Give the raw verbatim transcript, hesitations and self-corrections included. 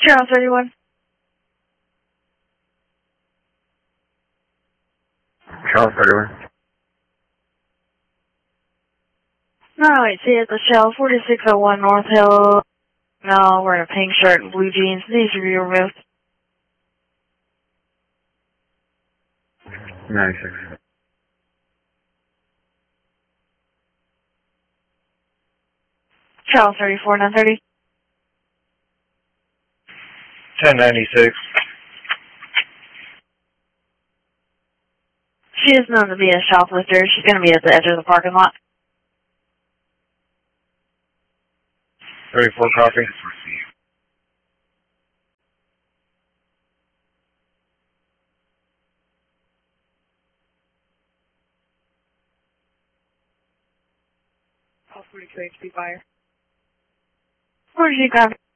Channel thirty-one. Channel thirty-one. No, wait, see, it's the Shell forty-six oh one North Hill. No, wearing a pink shirt and blue jeans. Needs to be removed. ninety-six. Channel thirty-four, nine thirty. ten ninety-six. She is known to be a shoplifter. She's going to be at the edge of the parking lot. thirty-four copy. All forty-two H P buyer. forty-two copy.